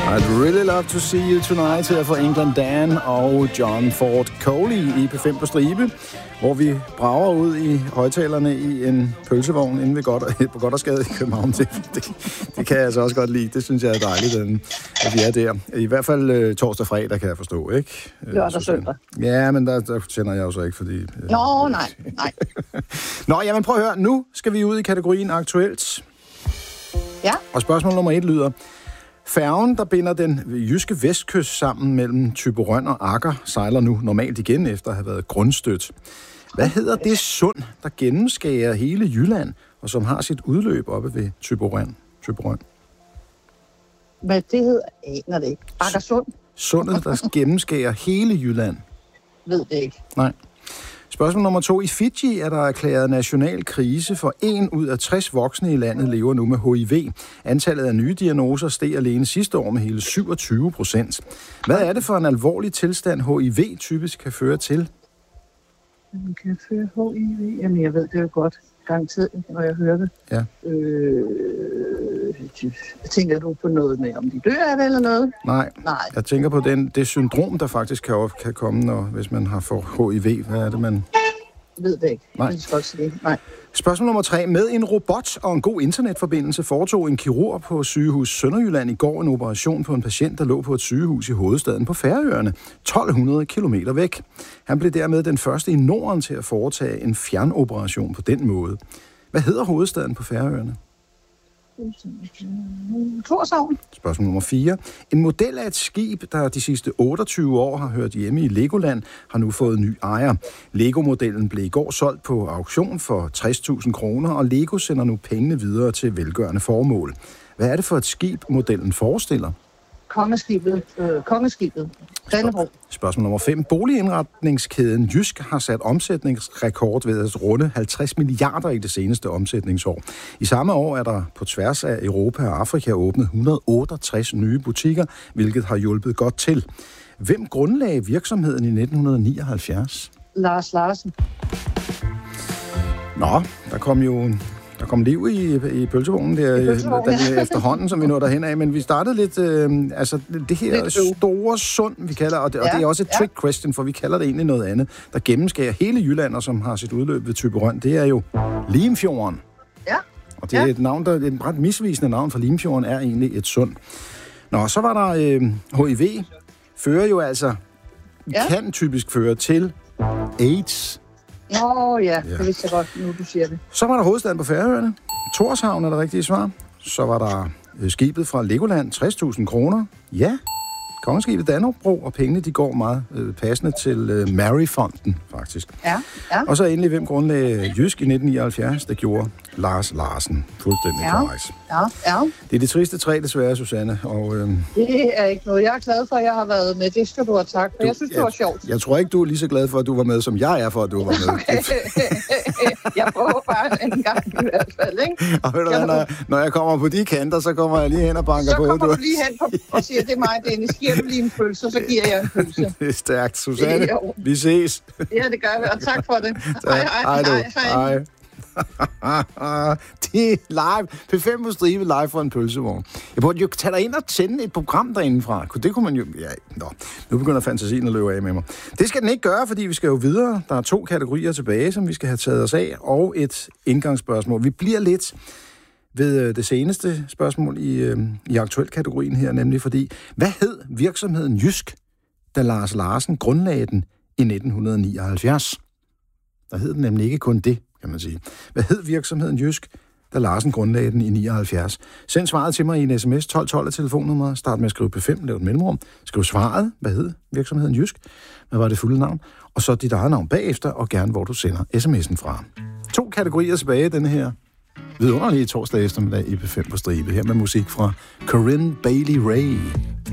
I'd really love to see you tonight her fra England Dan og John Ford Coley i P5 på stribe, hvor vi brager ud i højtalerne i en pølsevogn inde ved på Gothersgade i København. Det kan jeg altså også godt lide. Det synes jeg er dejligt, at vi er der. I hvert fald torsdag og fredag, kan jeg forstå, ikke? Lørdag og søndag. Ja, men der sender jeg jo så ikke, fordi... Nej. Nå, jamen prøv at høre. Nu skal vi ud i kategorien aktuelt. Ja. Og spørgsmål nummer 1 lyder... Færgen, der binder den jyske vestkyst sammen mellem Thyborøn og Agger, sejler nu normalt igen efter at have været grundstødt. Hvad hedder det sund, der gennemskærer hele Jylland, og som har sit udløb oppe ved Thyborøn? Hvad det hedder, aner det ikke. Aggersund? Sundet, der gennemskærer hele Jylland. Ved det ikke. Nej. Spørgsmål nummer 2. I Fiji er der erklæret national krise, for 1 ud af 60 voksne i landet lever nu med HIV. Antallet af nye diagnoser steg alene sidste år med hele 27%. Hvad er det for en alvorlig tilstand, HIV typisk kan føre til? Man kan føre HIV? Jamen, jeg ved det jo godt. Garanteret, når jeg hører det. Ja. Tænker du på noget med, om de dør af det eller noget? Nej. Jeg tænker på det syndrom, der faktisk kan komme, hvis man har fået HIV. Hvad er det, man... Ved det ikke. Nej. Nej. Spørgsmål nummer 3. Med en robot og en god internetforbindelse foretog en kirurg på sygehus Sønderjylland i går en operation på en patient, der lå på et sygehus i hovedstaden på Færøerne, 1200 kilometer væk. Han blev dermed den første i Norden til at foretage en fjernoperation på den måde. Hvad hedder hovedstaden på Færøerne? Tórshavn. Spørgsmål nummer 4. En model af et skib, der de sidste 28 år har hørt hjemme i Legoland, har nu fået ny ejer. Lego-modellen blev i går solgt på auktion for 60.000 kroner, og Lego sender nu pengene videre til velgørende formål. Hvad er det for et skib, modellen forestiller? Kongeskibet. Dannebrog. Spørgsmål nummer 5. Boligindretningskæden Jysk har sat omsætningsrekord ved at runde 50 milliarder i det seneste omsætningsår. I samme år er der på tværs af Europa og Afrika åbnet 168 nye butikker, hvilket har hjulpet godt til. Hvem grundlagde virksomheden i 1979? Lars Larsen. Nå, der kom liv i pølsevognen der efterhånden, som vi når derhen af, men vi startede lidt, det her store sund, vi kalder, og det er også et trick question, for vi kalder det egentlig noget andet, der gennemskærer hele Jylland, og som har sit udløb ved Thyborøn. Det er jo Limfjorden. Ja. Og det er et navn, et ret misvisende navn, for Limfjorden er egentlig et sund. Nå, så var der HIV, fører jo altså, kan typisk føre til AIDS. Det vidste jeg godt, nu du siger det. Så var der hovedstaden på Færøerne. Tórshavn er det rigtige svar. Så var der skibet fra Legoland, 60.000 kroner. Ja, kongeskibet Dannebrog, og pengene de går meget passende til Mary-fonden, faktisk. Ja. Og så endelig, hvem grundlagde Jysk i 1979, der gjorde Lars Larsen. Fuldstændig korrekt. Ja. Det er de triste 3, desværre, Susanne. Og, det er ikke noget. Jeg er glad for, at jeg har været med. Det skal du have tak, for jeg synes, det var sjovt. Jeg tror ikke, du er lige så glad for, at du var med, som jeg er for, at du var med. Jeg prøver bare en anden gang i hvert fald, ikke? Og ved du, når jeg kommer på de kanter, så kommer jeg lige hen og banker på. Så kommer du lige hen og siger, det er mig, Dennis. Giver du lige en pølse, så giver jeg en pølse. Det er stærkt, Susanne. Vi ses. Ja, det gør vi, og tak for det. Hej. Det er live. P5 på stribe live for en pølsevogn. Jeg burde jo tage dig ind og tænde et program derindefra. Det kunne man jo... Ja, nu begynder fantasien at løbe af med mig. Det skal den ikke gøre, fordi vi skal jo videre. Der er 2 kategorier tilbage, som vi skal have taget os af, og et indgangsspørgsmål. Vi bliver lidt ved det seneste spørgsmål i aktuel-kategorien her, nemlig fordi, hvad hed virksomheden Jysk, da Lars Larsen grundlagde den i 1979? Der hed den nemlig ikke kun det, kan man sige. Hvad hed virksomheden Jysk, da Larsen grundlagde den i 79? Send svaret til mig i en sms 1212 af telefonnummer. Start med at skrive P5, lav et mellemrum. Skriv svaret. Hvad hed virksomheden Jysk? Hvad var det fulde navn? Og så dit eget navn bagefter, og gerne hvor du sender sms'en fra. 2 kategorier tilbage, denne her vidunderlige torsdag eftermiddag i P5 på stribe. Her med musik fra Corinne Bailey Rae.